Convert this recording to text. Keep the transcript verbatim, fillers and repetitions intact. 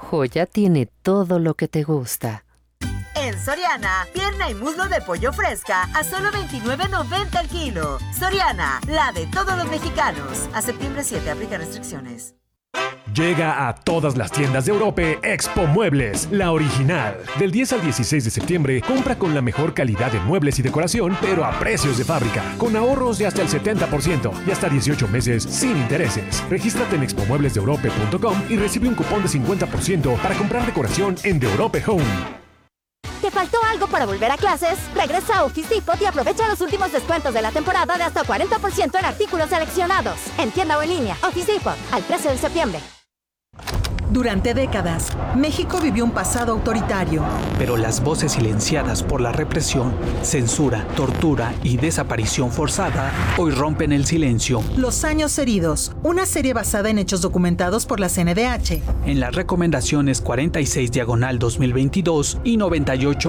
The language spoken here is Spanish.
Joya tiene todo lo que te gusta. En Soriana, pierna y muslo de pollo fresca a solo veintinueve noventa el kilo. Soriana, la de todos los mexicanos. A septiembre siete, aplica restricciones. Llega a todas las tiendas de Europe Expo Muebles, la original. Del diez al dieciséis de septiembre, compra con la mejor calidad de muebles y decoración, pero a precios de fábrica, con ahorros de hasta el setenta por ciento y hasta dieciocho meses sin intereses. Regístrate en expo muebles de europe punto com y recibe un cupón de cincuenta por ciento para comprar decoración en The Europe Home. ¿Te faltó algo para volver a clases? Regresa a Office Depot y aprovecha los últimos descuentos de la temporada de hasta cuarenta por ciento en artículos seleccionados. En tienda o en línea, Office Depot, al trece de septiembre. Durante décadas, México vivió un pasado autoritario. Pero las voces silenciadas por la represión, censura, tortura y desaparición forzada hoy rompen el silencio. Los años heridos, una serie basada en hechos documentados por la C N D H. En las recomendaciones cuarenta y seis diagonal dos mil veintidós y noventa y ocho